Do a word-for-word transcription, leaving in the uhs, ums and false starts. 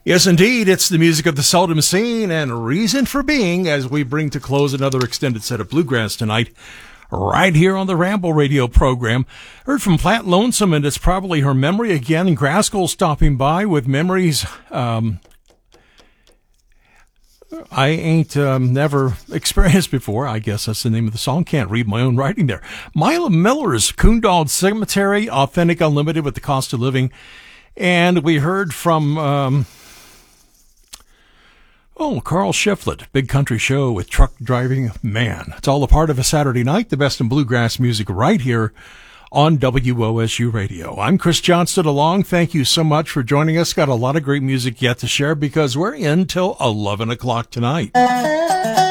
Yes, indeed. It's the music of the seldom seen and reason for being as we bring to close another extended set of bluegrass tonight, right here on the Ramble Radio program. Heard from Platt Lonesome, and it's probably her memory again. Graskell stopping by with memories. Um, I ain't um, never experienced before. I guess that's the name of the song. Can't read my own writing there. Mila Miller's Coondog Cemetery, Authentic Unlimited with the Cost of Living. And we heard from... Um, Oh, Carl Shiflett, Big Country Show with Truck Driving Man. It's all a part of a Saturday night, the best in bluegrass music right here on W O S U Radio. I'm Chris Johnston along. Thank you so much for joining us. Got a lot of great music yet to share because we're in till eleven o'clock tonight.